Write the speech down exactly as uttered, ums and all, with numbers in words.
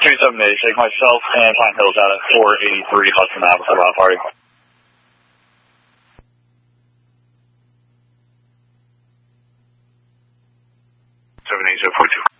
two seven eight, take myself and Pine Hills out at four eighty-three Hudson Avenue for Round Party. seven eight zero four two.